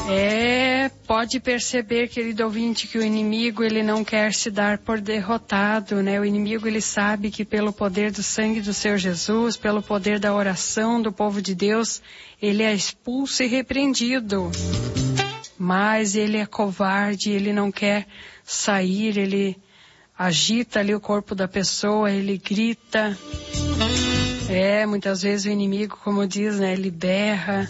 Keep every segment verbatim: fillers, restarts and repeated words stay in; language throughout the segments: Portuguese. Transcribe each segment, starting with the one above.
É, pode perceber, querido ouvinte, que o inimigo, ele não quer se dar por derrotado, né? O inimigo, ele sabe que pelo poder do sangue do Senhor Jesus, pelo poder da oração do povo de Deus, ele é expulso e repreendido. Mas ele é covarde, ele não quer sair, ele agita ali o corpo da pessoa, ele grita. É, muitas vezes o inimigo, como diz, né, ele berra.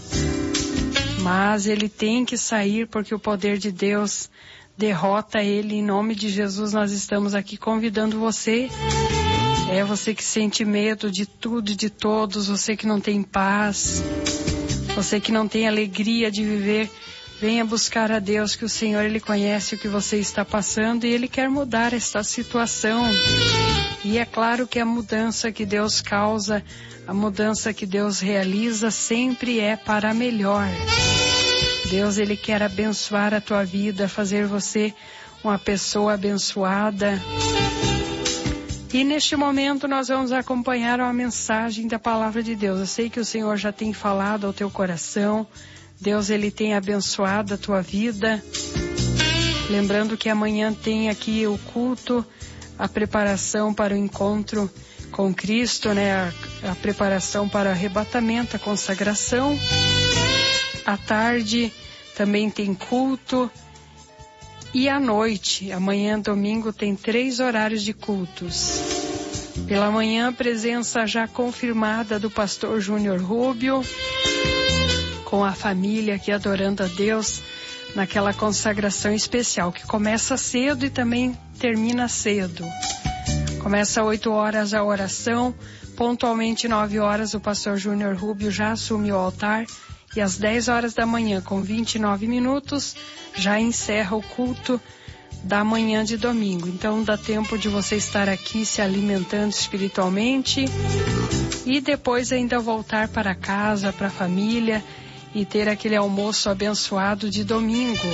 Mas ele tem que sair porque o poder de Deus derrota ele. Em nome de Jesus, nós estamos aqui convidando você. É você que sente medo de tudo e de todos, você que não tem paz, você que não tem alegria de viver. Venha buscar a Deus, que o Senhor, Ele conhece o que você está passando e Ele quer mudar esta situação. E é claro que a mudança que Deus causa, a mudança que Deus realiza sempre é para melhor. Deus, Ele quer abençoar a tua vida, fazer você uma pessoa abençoada. E neste momento nós vamos acompanhar uma mensagem da palavra de Deus. Eu sei que o Senhor já tem falado ao teu coração. Deus, Ele tem abençoado a tua vida. Lembrando que amanhã tem aqui o culto, a preparação para o encontro com Cristo, né? A, a preparação para o arrebatamento, a consagração. À tarde também tem culto. E à noite, amanhã domingo, tem três horários de cultos. Pela manhã, presença já confirmada do pastor Júnior Rubio, com a família aqui adorando a Deus naquela consagração especial, que começa cedo e também termina cedo. Começa às oito horas a oração, pontualmente nove horas o pastor Júnior Rubio já assume o altar e às dez horas da manhã, com vinte e nove minutos, já encerra o culto da manhã de domingo. Então dá tempo de você estar aqui se alimentando espiritualmente e depois ainda voltar para casa, para a família, e ter aquele almoço abençoado de domingo.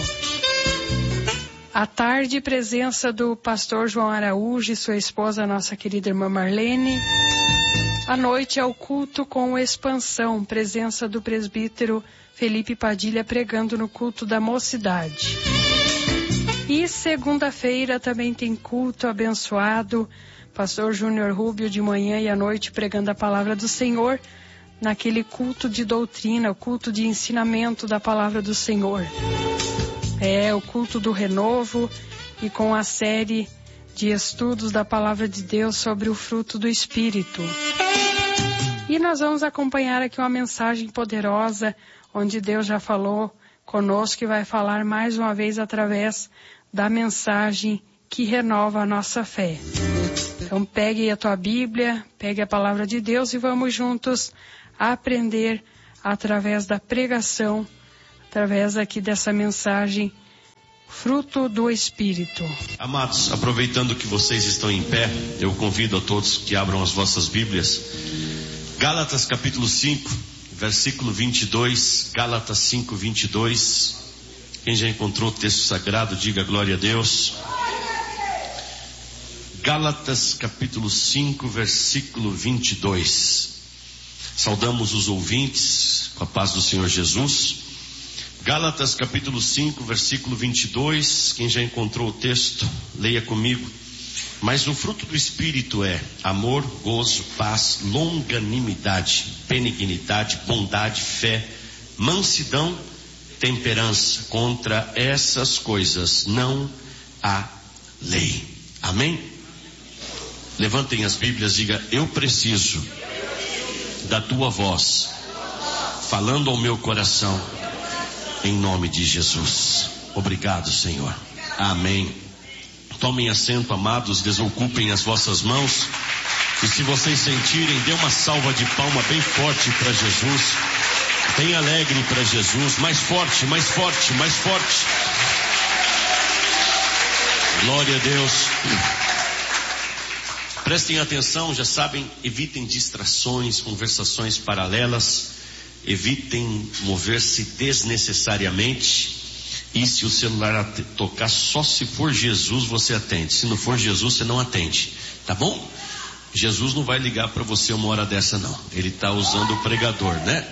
À tarde, presença do pastor João Araújo e sua esposa, nossa querida irmã Marlene. À noite é o culto com expansão, presença do presbítero Felipe Padilha pregando no culto da mocidade. E segunda-feira também tem culto abençoado, pastor Júnior Rubio de manhã e à noite pregando a palavra do Senhor, naquele culto de doutrina, o culto de ensinamento da palavra do Senhor. É o culto do renovo e com a série de estudos da palavra de Deus sobre o fruto do Espírito. E nós vamos acompanhar aqui uma mensagem poderosa, onde Deus já falou conosco e vai falar mais uma vez através da mensagem que renova a nossa fé. Então pegue a tua Bíblia, pegue a palavra de Deus e vamos juntos aprender através da pregação, através aqui dessa mensagem, fruto do Espírito. Amados, aproveitando que vocês estão em pé, eu convido a todos que abram as vossas Bíblias. Gálatas capítulo cinco, versículo vinte e dois, Gálatas cinco, vinte e dois. Quem já encontrou o texto sagrado, diga glória a Deus. Gálatas capítulo cinco, versículo vinte e dois. Saudamos os ouvintes com a paz do Senhor Jesus. Gálatas capítulo cinco, versículo vinte e dois. Quem já encontrou o texto, leia comigo. Mas o fruto do Espírito é amor, gozo, paz, longanimidade, benignidade, bondade, fé, mansidão, temperança. Contra essas coisas não há lei. Amém? Levantem as Bíblias, diga: eu preciso da tua voz, falando ao meu coração, em nome de Jesus. Obrigado, Senhor. Amém. Tomem assento, amados, desocupem as vossas mãos. E se vocês sentirem, dê uma salva de palma bem forte para Jesus. Bem alegre para Jesus. Mais forte, mais forte, mais forte. Glória a Deus. Prestem atenção, já sabem, evitem distrações, conversações paralelas, evitem mover-se desnecessariamente. E se o celular tocar, só se for Jesus você atende. Se não for Jesus, você não atende, tá bom? Jesus não vai ligar para você uma hora dessa não. Ele está usando o pregador, né?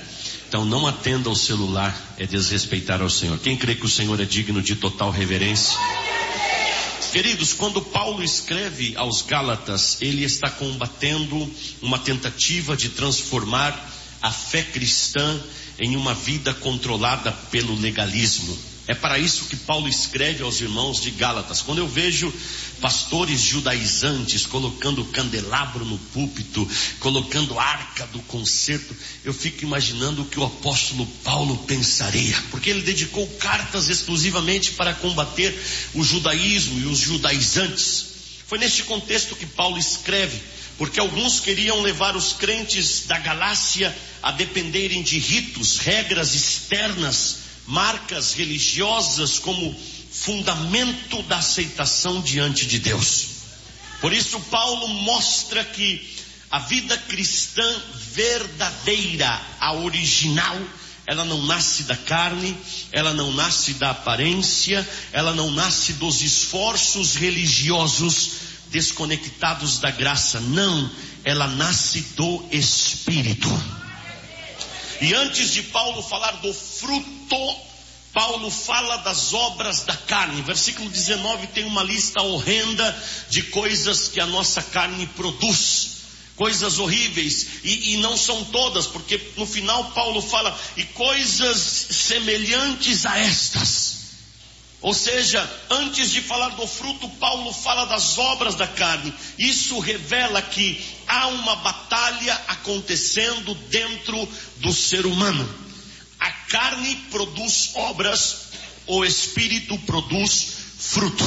Então não atenda ao celular, é desrespeitar ao Senhor. Quem crê que o Senhor é digno de total reverência? Queridos, quando Paulo escreve aos Gálatas, ele está combatendo uma tentativa de transformar a fé cristã em uma vida controlada pelo legalismo. É para isso que Paulo escreve aos irmãos de Gálatas. Quando eu vejo pastores judaizantes colocando candelabro no púlpito, colocando arca do concerto, eu fico imaginando o que o apóstolo Paulo pensaria, porque ele dedicou cartas exclusivamente para combater o judaísmo e os judaizantes. Foi neste contexto que Paulo escreve, porque alguns queriam levar os crentes da Galácia a dependerem de ritos, regras externas, marcas religiosas como fundamento da aceitação diante de Deus. Por isso Paulo mostra que a vida cristã verdadeira, a original, ela não nasce da carne, ela não nasce da aparência, ela não nasce dos esforços religiosos desconectados da graça. Não, ela nasce do Espírito. E antes de Paulo falar do fruto, Paulo fala das obras da carne. Versículo dezenove tem uma lista horrenda de coisas que a nossa carne produz. Coisas horríveis. E, e não são todas, porque no final Paulo fala, e coisas semelhantes a estas. Ou seja, antes de falar do fruto, Paulo fala das obras da carne. Isso revela que há uma batalha acontecendo dentro do ser humano. A carne produz obras, o Espírito produz fruto.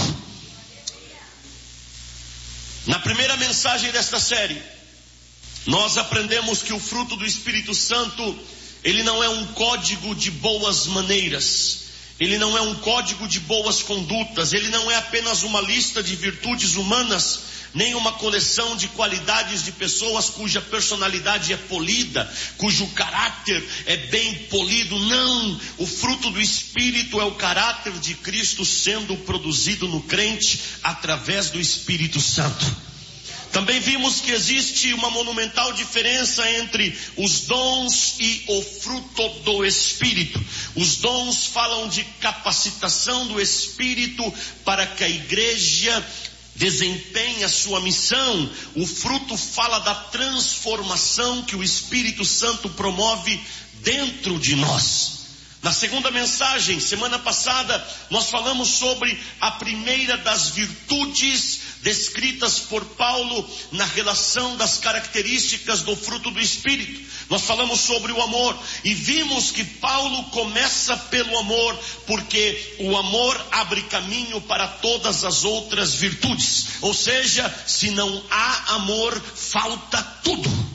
Na primeira mensagem desta série, nós aprendemos que o fruto do Espírito Santo, ele não é um código de boas maneiras. Ele não é um código de boas condutas, ele não é apenas uma lista de virtudes humanas, nem uma coleção de qualidades de pessoas cuja personalidade é polida, cujo caráter é bem polido. Não, o fruto do Espírito é o caráter de Cristo sendo produzido no crente através do Espírito Santo. Também vimos que existe uma monumental diferença entre os dons e o fruto do Espírito. Os dons falam de capacitação do Espírito para que a igreja desempenhe a sua missão. O fruto fala da transformação que o Espírito Santo promove dentro de nós. Na segunda mensagem, semana passada, nós falamos sobre a primeira das virtudes descritas por Paulo na relação das características do fruto do Espírito. Nós falamos sobre o amor e vimos que Paulo começa pelo amor, porque o amor abre caminho para todas as outras virtudes. Ou seja, se não há amor, falta tudo.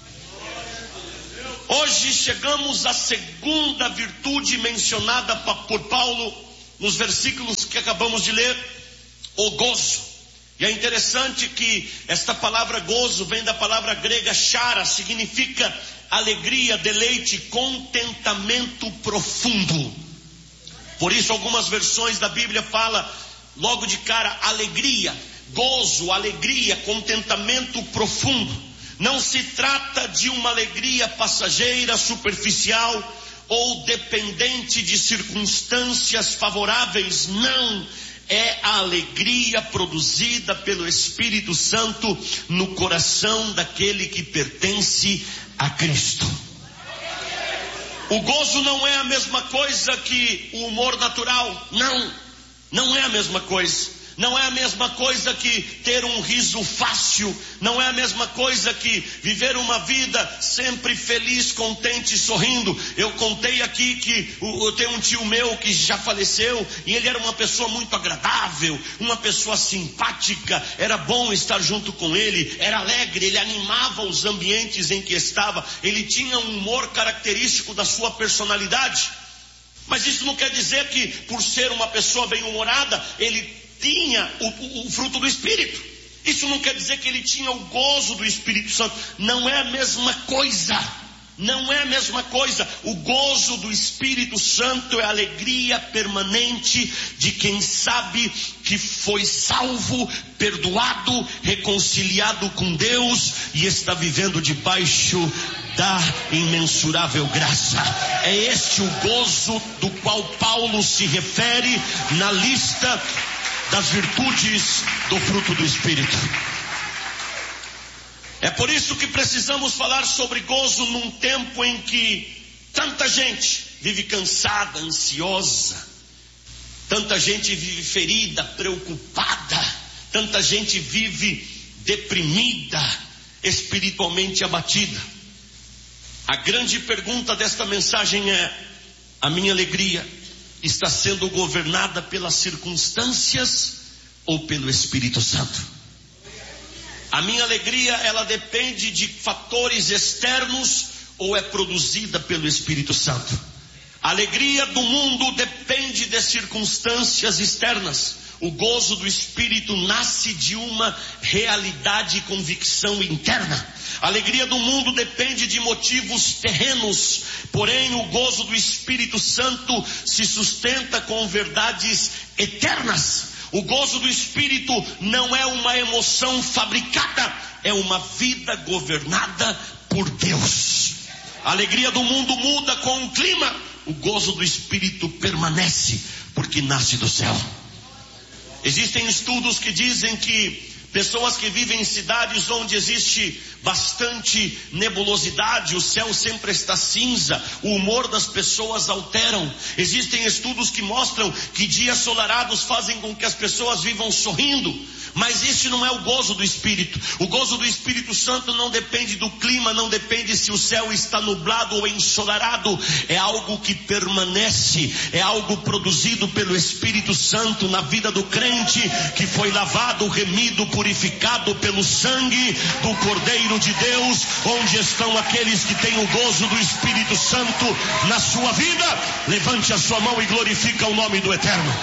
Hoje chegamos à segunda virtude mencionada por Paulo nos versículos que acabamos de ler, o gozo. E é interessante que esta palavra gozo vem da palavra grega chara, significa alegria, deleite, contentamento profundo. Por isso algumas versões da Bíblia falam logo de cara alegria, gozo, alegria, contentamento profundo. Não se trata de uma alegria passageira, superficial ou dependente de circunstâncias favoráveis. Não, é a alegria produzida pelo Espírito Santo no coração daquele que pertence a Cristo. O gozo não é a mesma coisa que o humor natural. Não, não é a mesma coisa. Não é a mesma coisa que ter um riso fácil. Não é a mesma coisa que viver uma vida sempre feliz, contente, sorrindo. Eu contei aqui que eu tenho um tio meu que já faleceu e ele era uma pessoa muito agradável, uma pessoa simpática. Era bom estar junto com ele, era alegre, ele animava os ambientes em que estava. Ele tinha um humor característico da sua personalidade. Mas isso não quer dizer que por ser uma pessoa bem-humorada, ele tinha o, o, o fruto do Espírito. Isso não quer dizer que ele tinha o gozo do Espírito Santo. Não é a mesma coisa. Não é a mesma coisa. O gozo do Espírito Santo é a alegria permanente de quem sabe que foi salvo, perdoado, reconciliado com Deus e está vivendo debaixo da imensurável graça. É este o gozo do qual Paulo se refere na lista das virtudes do fruto do Espírito. É por isso que precisamos falar sobre gozo num tempo em que tanta gente vive cansada, ansiosa, tanta gente vive ferida, preocupada, tanta gente vive deprimida, espiritualmente abatida. A grande pergunta desta mensagem é: a minha alegria está sendo governada pelas circunstâncias ou pelo Espírito Santo? A minha alegria, ela depende de fatores externos ou é produzida pelo Espírito Santo? A alegria do mundo depende de circunstâncias externas. O gozo do Espírito nasce de uma realidade e convicção interna. A alegria do mundo depende de motivos terrenos, porém o gozo do Espírito Santo se sustenta com verdades eternas. O gozo do Espírito não é uma emoção fabricada, é uma vida governada por Deus. A alegria do mundo muda com o clima, o gozo do Espírito permanece, porque nasce do céu. Existem estudos que dizem que pessoas que vivem em cidades onde existe bastante nebulosidade, o céu sempre está cinza, o humor das pessoas alteram. Existem estudos que mostram que dias solarados fazem com que as pessoas vivam sorrindo. Mas este não é o gozo do Espírito. O gozo do Espírito Santo não depende do clima, não depende se o céu está nublado ou ensolarado. É algo que permanece, é algo produzido pelo Espírito Santo na vida do crente, que foi lavado, remido, purificado pelo sangue do Cordeiro de Deus. Onde estão aqueles que têm o gozo do Espírito Santo na sua vida? Levante a sua mão e glorifica o nome do Eterno.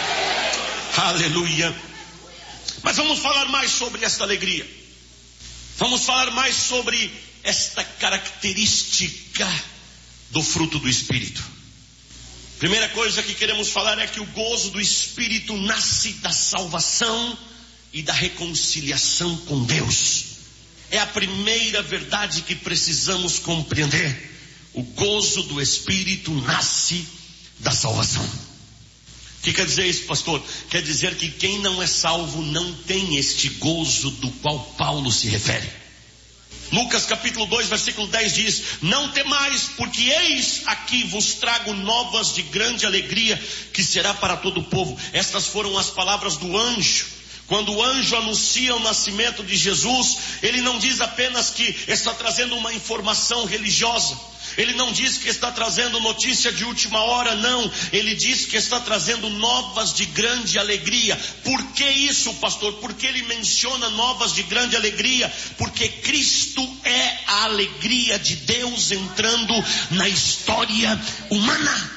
Aleluia. Mas vamos falar mais sobre esta alegria. Vamos falar mais sobre esta característica do fruto do Espírito. Primeira coisa que queremos falar é que o gozo do Espírito nasce da salvação e da reconciliação com Deus. É a primeira verdade que precisamos compreender. O gozo do Espírito nasce da salvação. O que quer dizer isso, pastor? Quer dizer que quem não é salvo não tem este gozo do qual Paulo se refere. Lucas capítulo dois, versículo dez diz: não temais, porque eis aqui vos trago novas de grande alegria, que será para todo o povo. Estas foram as palavras do anjo. Quando o anjo anuncia o nascimento de Jesus, ele não diz apenas que está trazendo uma informação religiosa. Ele não diz que está trazendo notícia de última hora, não. Ele diz que está trazendo novas de grande alegria. Por que isso, pastor? Porque ele menciona novas de grande alegria? Porque Cristo é a alegria de Deus entrando na história humana.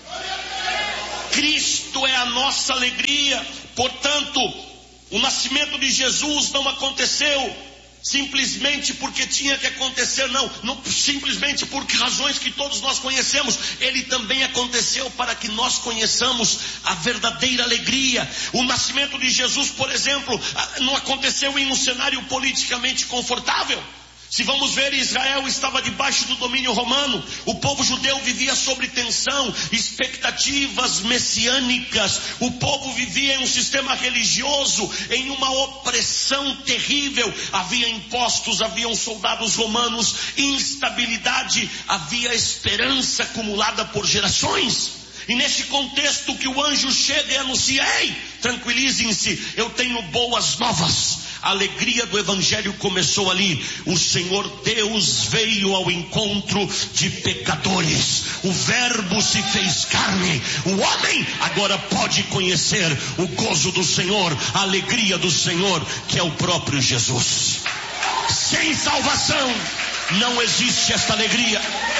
Cristo é a nossa alegria. Portanto, o nascimento de Jesus não aconteceu simplesmente porque tinha que acontecer, não, não simplesmente por razões que todos nós conhecemos. Ele também aconteceu para que nós conheçamos a verdadeira alegria. O nascimento de Jesus, por exemplo, não aconteceu em um cenário politicamente confortável. Se vamos ver, Israel estava debaixo do domínio romano. O povo judeu vivia sob tensão, expectativas messiânicas. O povo vivia em um sistema religioso, em uma opressão terrível. Havia impostos, haviam soldados romanos, instabilidade, havia esperança acumulada por gerações. E nesse contexto que o anjo chega e anuncia: ei, tranquilizem-se, eu tenho boas novas. A alegria do Evangelho começou ali. O Senhor Deus veio ao encontro de pecadores. O Verbo se fez carne. O homem agora pode conhecer o gozo do Senhor, a alegria do Senhor, que é o próprio Jesus. Sem salvação não existe esta alegria.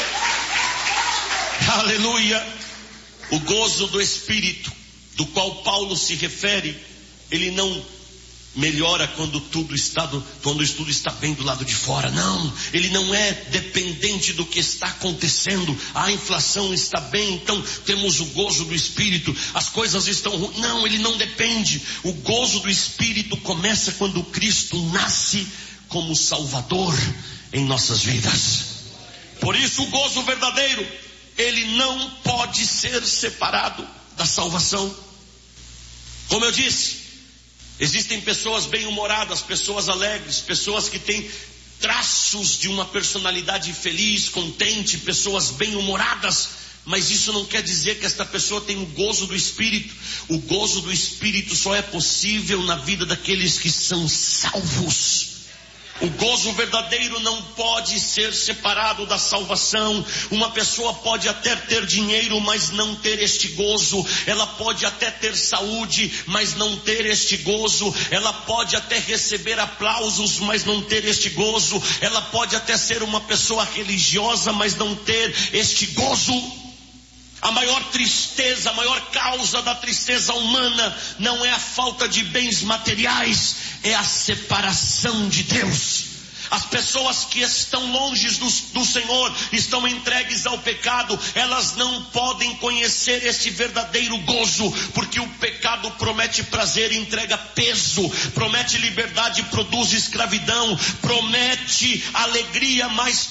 Aleluia. O gozo do Espírito, do qual Paulo se refere, ele não melhora quando tudo está do, quando tudo está bem do lado de fora. Não, ele não é dependente do que está acontecendo. A inflação está bem, então temos o gozo do Espírito. As coisas estão ruins. Não, ele não depende. O gozo do Espírito começa quando Cristo nasce como Salvador em nossas vidas. Por isso o gozo verdadeiro, ele não pode ser separado da salvação. Como eu disse, existem pessoas bem-humoradas, pessoas alegres, pessoas que têm traços de uma personalidade feliz, contente, pessoas bem-humoradas, mas isso não quer dizer que esta pessoa tem o gozo do Espírito. O gozo do Espírito só é possível na vida daqueles que são salvos. O gozo verdadeiro não pode ser separado da salvação. Uma pessoa pode até ter dinheiro, mas não ter este gozo. Ela pode até ter saúde, mas não ter este gozo. Ela pode até receber aplausos, mas não ter este gozo. Ela pode até ser uma pessoa religiosa, mas não ter este gozo. A maior tristeza, a maior causa da tristeza humana não é a falta de bens materiais, é a separação de Deus. As pessoas que estão longe do, do Senhor, estão entregues ao pecado, elas não podem conhecer esse verdadeiro gozo, porque o pecado promete prazer e entrega peso, promete liberdade e produz escravidão, promete alegria, mas